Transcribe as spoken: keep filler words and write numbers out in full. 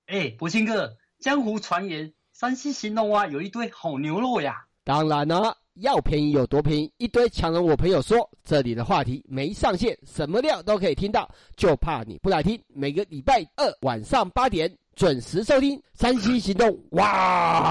哎，博兴哥，江湖传言山西兴隆啊有一堆好牛肉呀。 当然啦、啊，要便宜有多便宜，一堆强人我朋友说，这里的话题没上限，什么料都可以听到，就怕你不来听。每个礼拜二晚上八点准时收听山西行动，哇！